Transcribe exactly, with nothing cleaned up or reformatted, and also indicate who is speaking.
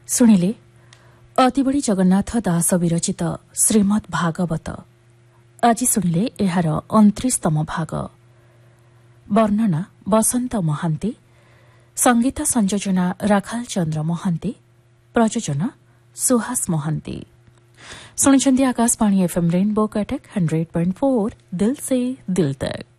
Speaker 1: ଶୁଣିଲେ ଅତିବଡ଼ି ଜଗନ୍ନାଥ ଦାସ ବିରଚିତ ଶ୍ରୀମଦ୍ ଭାଗବତ। ଆଜି ଶୁଣିଲେ ଏହାର ଅଣତିରିଶତମ ଭାଗ। ବର୍ଣ୍ଣନା ବସନ୍ତ ମହାନ୍ତି, ସଙ୍ଗୀତ ସଂଯୋଜନା ରାଖାଲ ଚନ୍ଦ୍ର ମହାନ୍ତି, ପ୍ରଯୋଜନା ସୁହାସ ମହାନ୍ତି। ଶୁଣିଛନ୍ତି Akashvani FM rainbow Cuttack hundred point four ଦିଲ୍ ସେ ଦିଲ୍ ତକ୍।